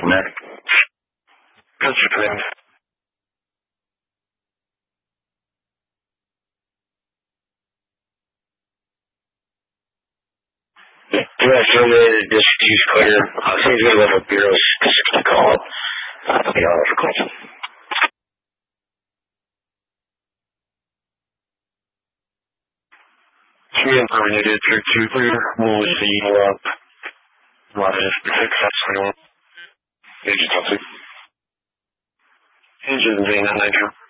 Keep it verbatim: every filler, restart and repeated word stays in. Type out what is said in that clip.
Mac. Country Command. Yeah, so the district is clear. Uh, somebody's going to go for Bureau's sixty call up. Uh, I'll be on for calls. Command terminated through two clear. We'll see you up. Roger, successfully on. Agent Toxic. Engine V nine nine two.